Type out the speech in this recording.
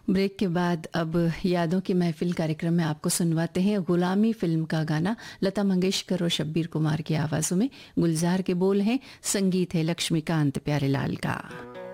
Break के बाद अब यादों की महफिल कार्यक्रम में आपको सुनवाते हैं गुलामी फिल्म का गाना। लता मंगेशकर और शब्बीर कुमार की आवाज़ों में। गुलजार के बोल हैं, संगीत है लक्ष्मीकांत प्यारेलाल का।